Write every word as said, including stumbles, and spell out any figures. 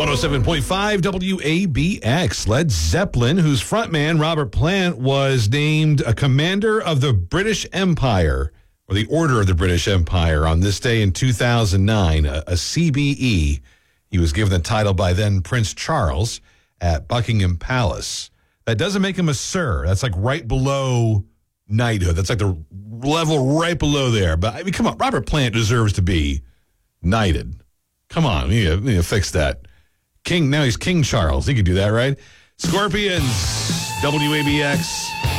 one oh seven point five W A B X. Led Zeppelin, whose frontman, Robert Plant, was named a commander of the British Empire, or the Order of the British Empire, on this day in two thousand nine, a, a C B E. He was given the title by then Prince Charles at Buckingham Palace. That doesn't make him a sir. That's like right below knighthood. That's like the level right below there. But I mean, come on, Robert Plant deserves to be knighted. Come on, we need to, we need to fix that. King, now he's King Charles. He could do that, right? Scorpions, W A B X.